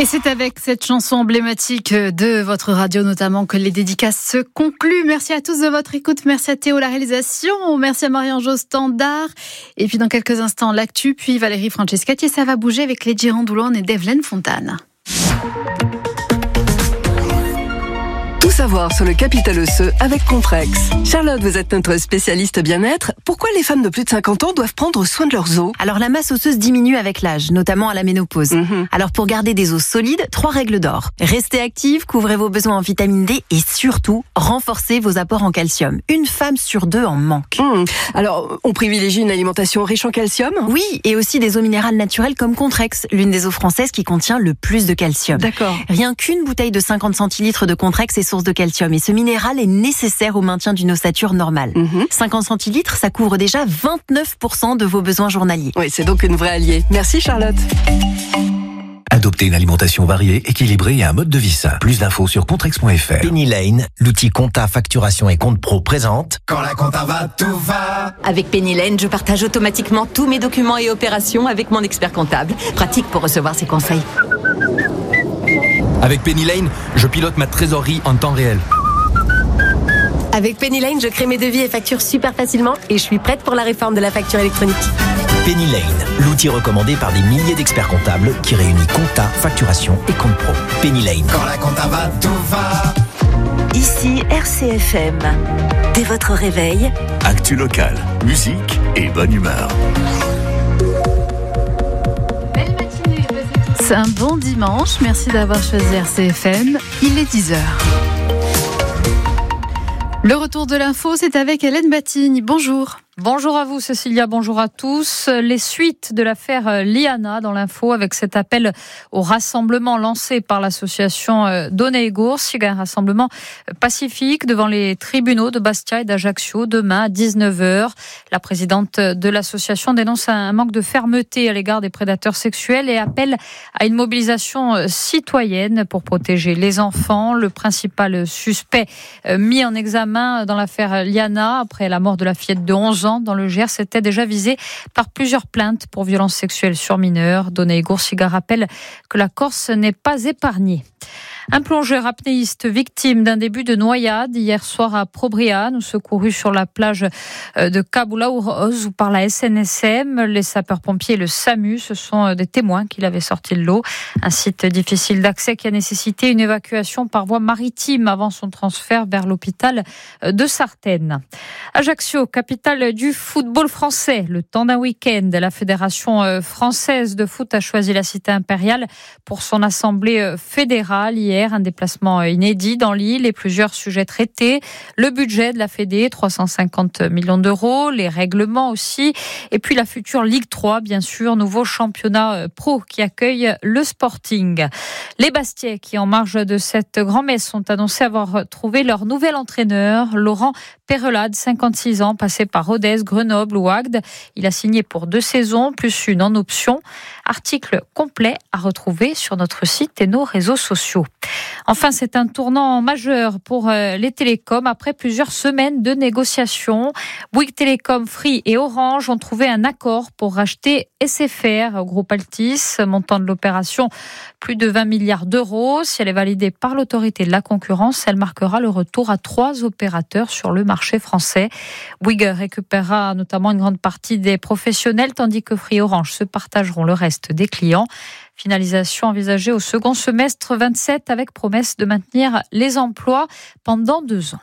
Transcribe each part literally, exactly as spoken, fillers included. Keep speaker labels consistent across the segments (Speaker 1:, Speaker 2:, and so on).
Speaker 1: Et c'est avec cette chanson emblématique de votre radio notamment que les dédicaces se concluent. Merci à tous de votre écoute. Merci à Théo, la réalisation. Merci à Marie-Ange au standard. Et puis dans quelques instants, l'actu. Puis Valérie Francescati. Et ça va bouger avec les Girandoulon et Devlen Fontane.
Speaker 2: Tout savoir sur le capital osseux avec Contrex. Charlotte, vous êtes notre spécialiste bien-être. Pourquoi les femmes de plus de cinquante ans doivent prendre soin de leurs os ?
Speaker 3: Alors la masse osseuse diminue avec l'âge, notamment à la ménopause.
Speaker 2: Mmh.
Speaker 3: Alors pour garder des os solides, trois règles d'or. Restez active, couvrez vos besoins en vitamine D et surtout, renforcez vos apports en calcium. Une femme sur deux en manque.
Speaker 2: Mmh. Alors, on privilégie une alimentation riche en calcium ?
Speaker 3: Oui, et aussi des eaux minérales naturelles comme Contrex, l'une des eaux françaises qui contient le plus de calcium.
Speaker 2: D'accord.
Speaker 3: Rien qu'une bouteille de cinquante centilitres de Contrex est source de calcium et ce minéral est nécessaire au maintien d'une ossature normale.
Speaker 2: Mmh.
Speaker 3: cinquante centilitres, ça couvre déjà vingt-neuf pour cent de vos besoins journaliers.
Speaker 2: Oui, c'est donc une vraie alliée. Merci Charlotte.
Speaker 4: Adoptez une alimentation variée, équilibrée et un mode de vie sain. Plus d'infos sur contrex point f r.
Speaker 5: Penny Lane, l'outil compta, facturation et compte pro présente.
Speaker 6: Quand la compta va, tout va.
Speaker 7: Avec Penny Lane, je partage automatiquement tous mes documents et opérations avec mon expert comptable. Pratique pour recevoir ses conseils.
Speaker 8: Avec Penny Lane, je pilote ma trésorerie en temps réel.
Speaker 9: Avec Penny Lane, je crée mes devis et factures super facilement et je suis prête pour la réforme de la facture électronique.
Speaker 5: Penny Lane, l'outil recommandé par des milliers d'experts comptables qui réunit compta, facturation et compte pro. Penny Lane.
Speaker 6: Quand la compta va, tout va.
Speaker 10: Ici R C F M. Dès votre réveil,
Speaker 11: actu locale, musique et bonne humeur.
Speaker 1: Belle matinée. C'est un bon dimanche. Merci d'avoir choisi R C F M. Il est dix heures. Le retour de l'info, c'est avec Hélène Batigne. Bonjour.
Speaker 12: Bonjour à vous Cécilia, bonjour à tous. Les suites de l'affaire Liana dans l'info avec cet appel au rassemblement lancé par l'association Donnez-Gours, un rassemblement pacifique devant les tribunaux de Bastia et d'Ajaccio demain à dix-neuf heures. La présidente de l'association dénonce un manque de fermeté à l'égard des prédateurs sexuels et appelle à une mobilisation citoyenne pour protéger les enfants. Le principal suspect mis en examen dans l'affaire Liana après la mort de la fillette de onze ans dans le Gers était déjà visé par plusieurs plaintes pour violences sexuelles sur mineurs. Donnez-Gours rappelle que la Corse n'est pas épargnée. Un plongeur apnéiste victime d'un début de noyade hier soir à Probriane, secouru sur la plage de Cabulaouroz ou par la S N S M. Les sapeurs-pompiers et le SAMU, ce sont des témoins qui l'avaient sorti de l'eau. Un site difficile d'accès qui a nécessité une évacuation par voie maritime avant son transfert vers l'hôpital de Sartène. Ajaccio, capitale du football français. Le temps d'un week-end, la Fédération française de foot a choisi la cité impériale pour son assemblée fédérale hier. Un déplacement inédit dans l'île et plusieurs sujets traités. Le budget de la Fédé, trois cent cinquante millions d'euros. Les règlements aussi. Et puis la future Ligue trois, bien sûr. Nouveau championnat pro qui accueille le Sporting. Les Bastiais qui, en marge de cette grand-messe, ont annoncé avoir trouvé leur nouvel entraîneur, Laurent Perrelade, cinquante-six ans, passé par Rodez, Grenoble ou Agde. Il a signé pour deux saisons, plus une en option. Article complet à retrouver sur notre site et nos réseaux sociaux. Enfin, c'est un tournant majeur pour les télécoms. Après plusieurs semaines de négociations, Bouygues Télécom, Free et Orange ont trouvé un accord pour racheter S F R au groupe Altis. Montant de l'opération, plus de vingt milliards d'euros. Si elle est validée par l'autorité de la concurrence, elle marquera le retour à trois opérateurs sur le marché français. Bouygues récupérera notamment une grande partie des professionnels, tandis que Free et Orange se partageront le reste des clients. Finalisation envisagée au second semestre vingt-sept avec promesse de maintenir les emplois pendant deux ans.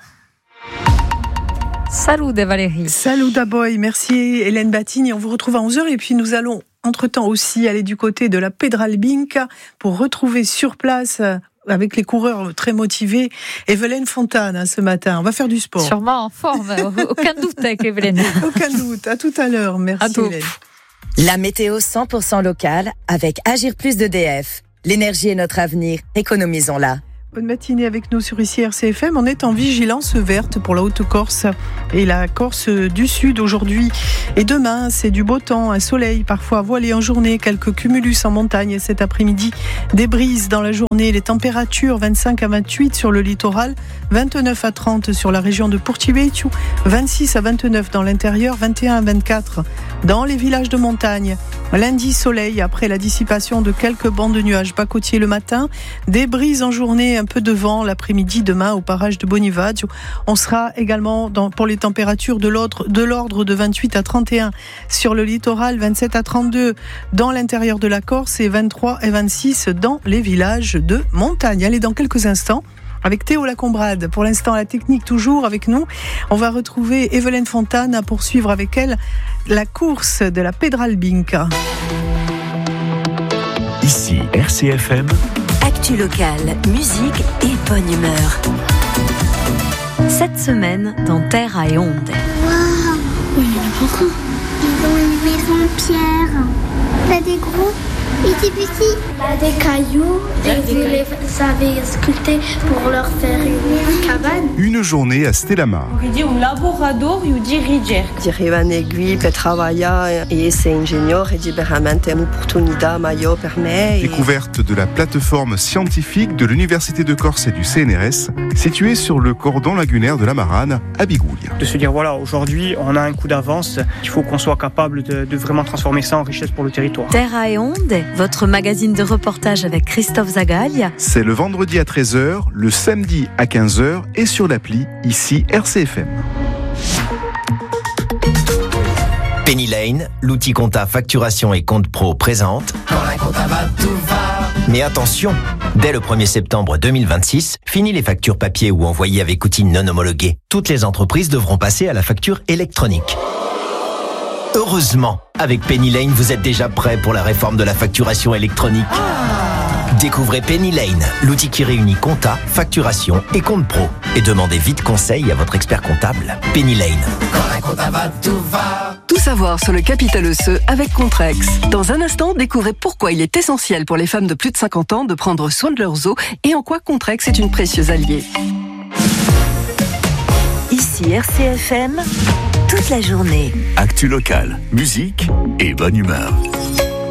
Speaker 12: Salut Valérie.
Speaker 13: Salut Daboy, merci Hélène Batigne. On vous retrouve à onze heures et puis nous allons entre-temps aussi aller du côté de la Pedralbinca pour retrouver sur place avec les coureurs très motivés Evelyne Fontane ce matin. On va faire du sport.
Speaker 12: Sûrement en forme, aucun doute avec Evelyne.
Speaker 13: Aucun doute, à tout à l'heure. Merci Hélène.
Speaker 10: La météo cent pour cent locale avec Agir Plus d'E D F. L'énergie est notre avenir, économisons-la.
Speaker 13: Bonne matinée avec nous sur ici R C F M. On est en vigilance verte pour la Haute-Corse et la Corse du Sud aujourd'hui. Et demain, c'est du beau temps, un soleil parfois voilé en journée, quelques cumulus en montagne cet après-midi, des brises dans la journée, les températures vingt-cinq à vingt-huit sur le littoral, vingt-neuf à trente sur la région de Porto-Vecchio, vingt-six à vingt-neuf dans l'intérieur, vingt et un à vingt-quatre dans les villages de montagne. Lundi, soleil après la dissipation de quelques bancs de nuages bas côtiers le matin, des brises en journée, un peu de vent l'après-midi demain au parage de Bonivadio. On sera également dans, pour les températures de l'ordre, de l'ordre de vingt-huit à trente et un sur le littoral, vingt-sept à trente-deux dans l'intérieur de la Corse et vingt-trois et vingt-six dans les villages de montagne. Allez, dans quelques instants, avec Théo Lacombrade, pour l'instant la technique toujours avec nous. On va retrouver Evelyne Fontane à poursuivre avec elle la course de la Pedralbinca.
Speaker 11: Ici R C F M.
Speaker 10: Actu locale, musique et bonne humeur. Cette semaine dans Terra et Onde.
Speaker 14: Waouh, il y en a beaucoup. Ils ont une maison en pierre. T'as des gros et des petits. Il y a des cailloux et vous les avez sculptés pour leur faire une cabane.
Speaker 11: Une journée à Stellamar.
Speaker 15: Di un lavorador e o dirigente.
Speaker 16: Dirigui per trabalhar e ser engenheiro é veramente uma oportunidade maior para mim.
Speaker 11: Découverte de la plateforme scientifique de l'Université de Corse et du C N R S, située sur le cordon lagunaire de la Marane, à Bigoulia.
Speaker 17: De se dire, voilà, aujourd'hui, on a un coup d'avance, il faut qu'on soit capable de, de vraiment transformer ça en richesse pour le territoire.
Speaker 10: Terra et Onde, votre magazine de reportage avec Christophe Zagaglia.
Speaker 11: C'est le vendredi à treize heures, le samedi à quinze heures et sur l'appli ici R C F M.
Speaker 5: Penny Lane, l'outil compta facturation et compte pro présente.
Speaker 6: Quand la compta va, tout va.
Speaker 5: Mais attention, dès le premier septembre deux mille vingt-six, fini les factures papier ou envoyées avec outils non homologués. Toutes les entreprises devront passer à la facture électronique. Heureusement, avec Penny Lane, vous êtes déjà prêt pour la réforme de la facturation électronique. Découvrez Penny Lane, l'outil qui réunit compta, facturation et compte pro. Et demandez vite conseil à votre expert comptable. Penny Lane.
Speaker 6: Quand la compta va, tout va.
Speaker 2: Tout savoir sur le capital osseux avec Contrex. Dans un instant, découvrez pourquoi il est essentiel pour les femmes de plus de cinquante ans de prendre soin de leurs os et en quoi Contrex est une précieuse alliée.
Speaker 10: Ici R C F M, toute la journée.
Speaker 11: Actu locale, musique et bonne humeur.